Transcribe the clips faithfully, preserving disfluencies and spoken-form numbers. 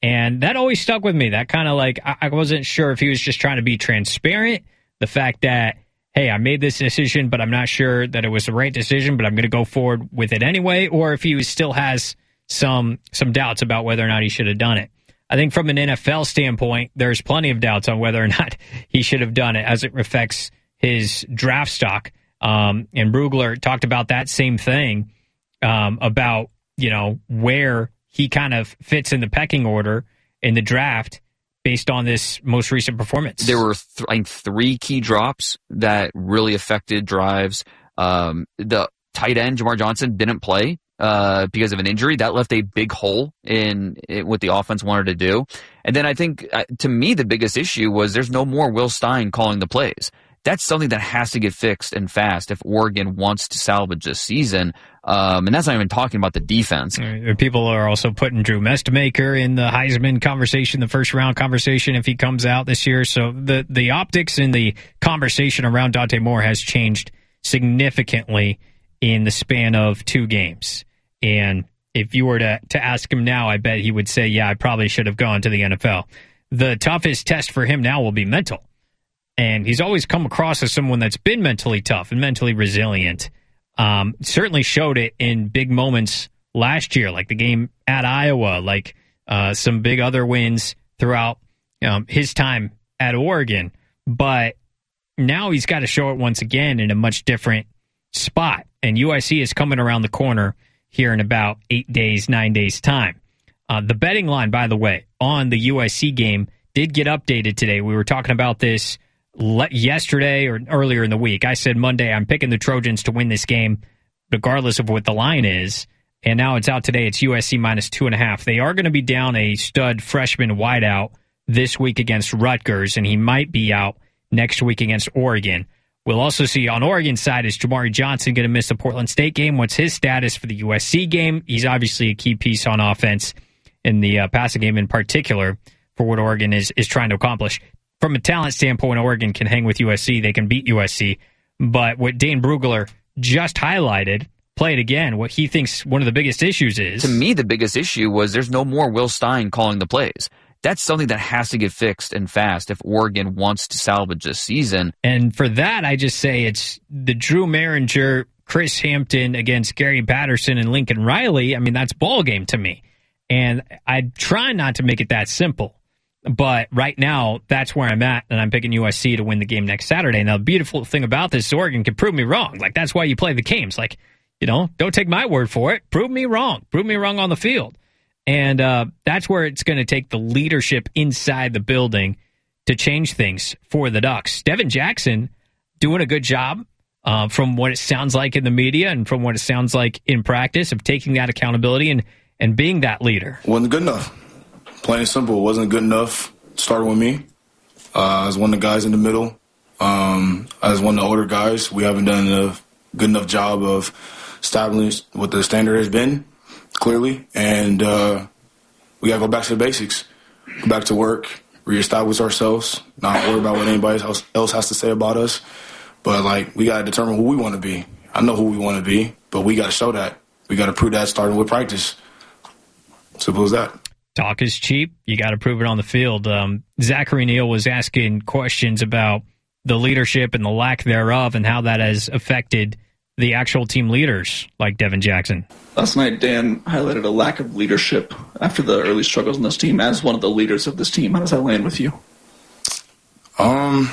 And that always stuck with me. That kind of like, I, I wasn't sure if he was just trying to be transparent. The fact that, hey, I made this decision, but I'm not sure that it was the right decision, but I'm going to go forward with it anyway. Or if he still has some some doubts about whether or not he should have done it. I think from an N F L standpoint, there's plenty of doubts on whether or not he should have done it as it affects his draft stock. Um, and Brugler talked about that same thing um, about, you know, where he kind of fits in the pecking order in the draft based on this most recent performance. There were, th- I think, three key drops that really affected drives. Um, the tight end, Jamar Johnson, didn't play uh, because of an injury. That left a big hole in, in what the offense wanted to do. And then I think, uh, to me, the biggest issue was there's no more Will Stein calling the plays. That's something that has to get fixed and fast if Oregon wants to salvage this season. Um, and that's not even talking about the defense. People are also putting Drew Mestemaker in the Heisman conversation, the first round conversation, if he comes out this year. So the, the optics and the conversation around Dante Moore has changed significantly in the span of two games. And if you were to, to ask him now, I bet he would say, yeah, I probably should have gone to the N F L. The toughest test for him now will be mental. And he's always come across as someone that's been mentally tough and mentally resilient. Um, certainly showed it in big moments last year, like the game at Iowa, like uh, some big other wins throughout um, his time at Oregon. But now he's got to show it once again in a much different spot. And U S C is coming around the corner here in about eight days, nine days' time. Uh, the betting line, by the way, on the U S C game did get updated today. We were talking about this yesterday or earlier in the week. I said Monday I'm picking the Trojans to win this game regardless of what the line is, and now it's out today. It's U S C minus two and a half. They are going to be down a stud freshman wideout this week against Rutgers, and he might be out next week against Oregon. We'll also see on Oregon's side, is Jamari Johnson going to miss the Portland State game? What's his status for the U S C game? He's obviously a key piece on offense in the uh, passing game in particular for what Oregon is is trying to accomplish. From a talent standpoint, Oregon can hang with U S C. They can beat U S C. But what Dane Brugler just highlighted, play it again, what he thinks one of the biggest issues is... To me, the biggest issue was there's no more Will Stein calling the plays. That's something that has to get fixed and fast if Oregon wants to salvage this season. And for that, I just say it's the Drew Maringer, Chris Hampton against Gary Patterson and Lincoln Riley. I mean, that's ball game to me. And I try not to make it that simple. But right now, that's where I'm at, and I'm picking U S C to win the game next Saturday. Now, the beautiful thing about this is Oregon can prove me wrong. Like, that's why you play the games. Like, you know, don't take my word for it. Prove me wrong. Prove me wrong on the field. And uh, that's where it's going to take the leadership inside the building to change things for the Ducks. Devin Jackson doing a good job uh, from what it sounds like in the media and from what it sounds like in practice of taking that accountability and, and being that leader. Wasn't good enough. Plain and simple, it wasn't good enough. Starting with me. Uh, I was one of the guys in the middle. Um, I was one of the older guys. We haven't done a good enough job of establishing what the standard has been, clearly. And uh, we got to go back to the basics. Go back to work, reestablish ourselves, not worry about what anybody else, else has to say about us. But, like, we got to determine who we want to be. I know who we want to be, but we got to show that. We got to prove that starting with practice. Simple as that. Talk is cheap. You got to prove it on the field. Um, Zachary Neal was asking questions about the leadership and the lack thereof and how that has affected the actual team leaders like Devin Jackson. Last night, Dan highlighted a lack of leadership after the early struggles in this team. As one of the leaders of this team, how does that land with you? Um,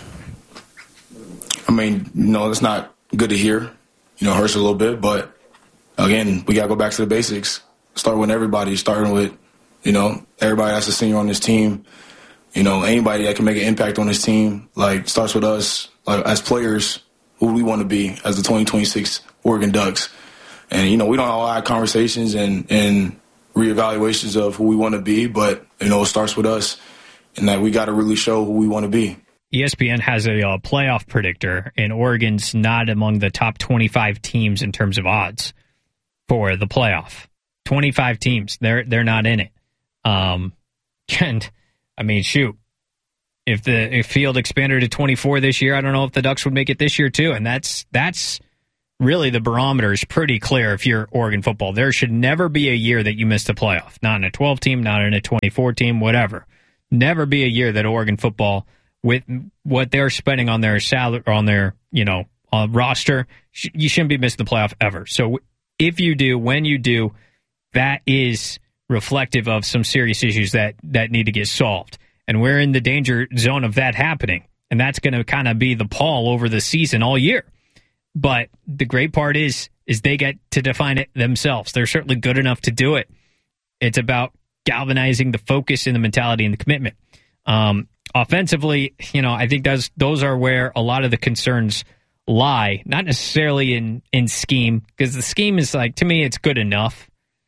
I mean, you know, it's not good to hear. You know, it hurts a little bit, but again, we got to go back to the basics. Start with everybody, starting with, you know, everybody that's a senior on this team. You know, anybody that can make an impact on this team, like, starts with us, like, as players, who we want to be as the twenty twenty-six Oregon Ducks. And, you know, we don't have a lot of conversations and, and reevaluations of who we want to be, but, you know, it starts with us, and that we got to really show who we want to be. E S P N has a uh, playoff predictor, and Oregon's not among the top twenty-five teams in terms of odds for the playoff. twenty-five teams, they're they're not in it. Um, and I mean, shoot, if the if field expanded to twenty-four this year, I don't know if the Ducks would make it this year too. And that's that's really the barometer is pretty clear if you're Oregon football. There should never be a year that you miss the playoff. Not in a twelve team, not in a twenty-four team, whatever. Never be a year that Oregon football, with what they're spending on their salary, on their, you know, uh, roster, sh- you shouldn't be missing the playoff ever. So if you do, when you do, that is reflective of some serious issues that, that need to get solved. And we're in the danger zone of that happening. And that's going to kind of be the pall over the season all year. But the great part is, is they get to define it themselves. They're certainly good enough to do it. It's about galvanizing the focus and the mentality and the commitment. Um, offensively, you know, I think those those are where a lot of the concerns lie. Not necessarily in, in scheme, because the scheme is like, to me, it's good enough.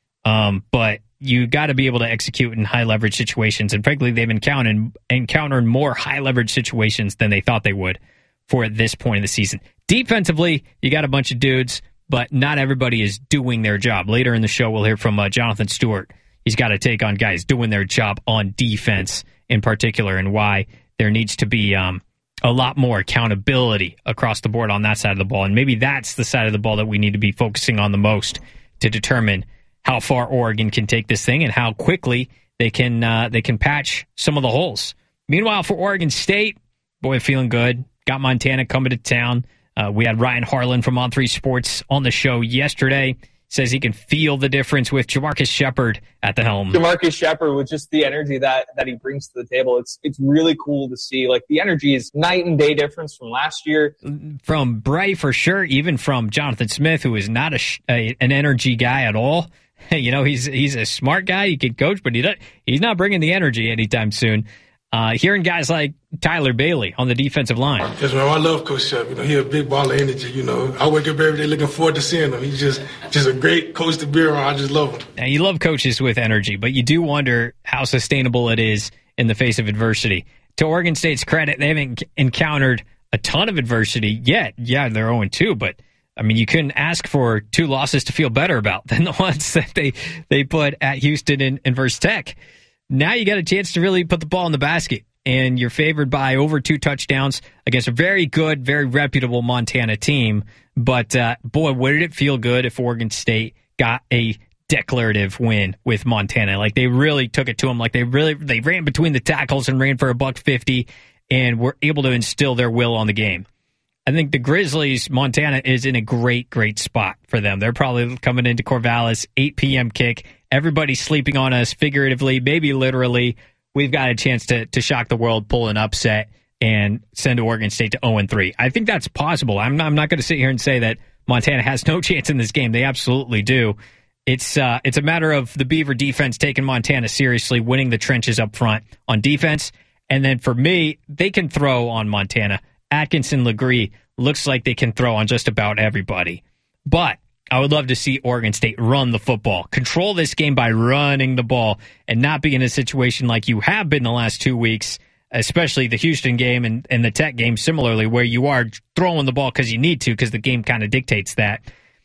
Um, but you got to be able to execute in high leverage situations. And frankly, they've encountered encountered more high leverage situations than they thought they would for at this point in the season. Defensively, you got a bunch of dudes, but not everybody is doing their job. Later in the show, we'll hear from uh, Jonathan Stewart. He's got to take on guys doing their job on defense in particular, and why there needs to be um, a lot more accountability across the board on that side of the ball. And maybe that's the side of the ball that we need to be focusing on the most to determine how far Oregon can take this thing and how quickly they can uh, they can patch some of the holes. Meanwhile, for Oregon State, boy, feeling good. Got Montana coming to town. Uh, we had Ryan Harlan from On three Sports on the show yesterday. Says he can feel the difference with Jamarcus Shepard at the helm. Jamarcus Shepard, with just the energy that, that he brings to the table, it's it's really cool to see. Like, the energy is night and day difference from last year. From Bray, for sure, even from Jonathan Smith, who is not a, a an energy guy at all. You know, he's he's a smart guy. He can coach, but he does, he's not bringing the energy anytime soon. Uh, hearing guys like Tyler Bailey on the defensive line. Yes, man, I love Coach Shep. You know, he's a big ball of energy. You know, I wake up every day looking forward to seeing him. He's just just a great coach to be around. I just love him. Now, you love coaches with energy, but you do wonder how sustainable it is in the face of adversity. To Oregon State's credit, they haven't encountered a ton of adversity yet. Yeah, they're oh and two, but I mean, you couldn't ask for two losses to feel better about than the ones that they, they put at Houston and, and versus Tech. Now you got a chance to really put the ball in the basket, and you're favored by over two touchdowns against a very good, very reputable Montana team. But, uh, boy, would it feel good if Oregon State got a declarative win with Montana. Like, they really took it to them. Like, they really they ran between the tackles and ran for a buck fifty and were able to instill their will on the game. I think the Grizzlies, Montana, is in a great, great spot for them. They're probably coming into Corvallis, eight p.m. kick. Everybody's sleeping on us figuratively, maybe literally. We've got a chance to to shock the world, pull an upset, and send Oregon State to oh and three. I think that's possible. I'm not, I'm not going to sit here and say that Montana has no chance in this game. They absolutely do. It's uh, it's a matter of the Beaver defense taking Montana seriously, winning the trenches up front on defense. And then for me, they can throw on Montana. Atkinson, Legree, looks like they can throw on just about everybody. But I would love to see Oregon State run the football, control this game by running the ball, and not be in a situation like you have been the last two weeks, especially the Houston game and, and the Tech game similarly, where you are throwing the ball because you need to, because the game kind of dictates that.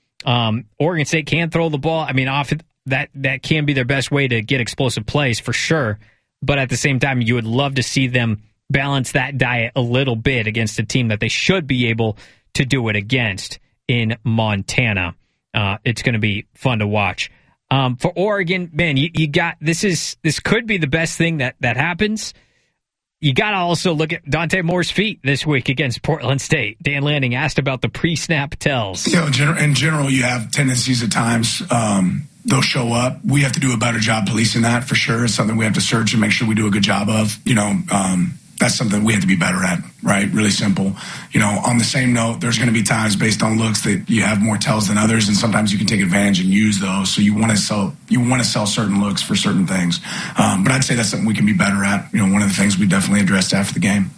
Um, Oregon State can throw the ball. I mean, off that that can be their best way to get explosive plays for sure. But at the same time, you would love to see them balance that diet a little bit against a team that they should be able to do it against in Montana. Uh, it's going to be fun to watch. Um, for Oregon, man, you, you got this is this could be the best thing that that happens. You got to also look at Dante Moore's feet this week against Portland State. Dan Lanning asked about the pre-snap tells. You know, in general, you have tendencies at times. Um, they'll show up. We have to do a better job policing that for sure. It's something we have to search and make sure we do a good job of. You know, um, that's something we have to be better at, right? Really simple. You know, on the same note, there's going to be times based on looks that you have more tells than others, and sometimes you can take advantage and use those. So you want to sell, you want to sell certain looks for certain things. Um, but I'd say that's something we can be better at. You know, one of the things we definitely addressed after the game.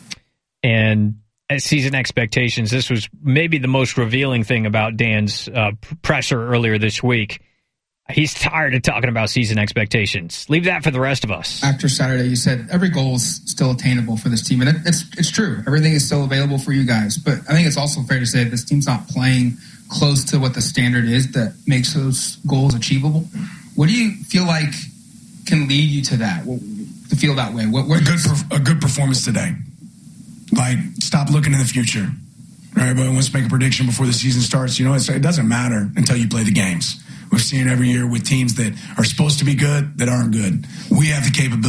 And as season expectations, this was maybe the most revealing thing about Dan's uh, presser earlier this week. He's tired of talking about season expectations. Leave that for the rest of us. After Saturday, you said every goal is still attainable for this team. And it's it's true. Everything is still available for you guys. But I think it's also fair to say this team's not playing close to what the standard is that makes those goals achievable. What do you feel like can lead you to that, to feel that way? What, a, good, a good performance today. Like, stop looking in the future. Everybody wants to make a prediction before the season starts. You know, it's, it doesn't matter until you play the games. We've seen it every year with teams that are supposed to be good that aren't good. We have the capability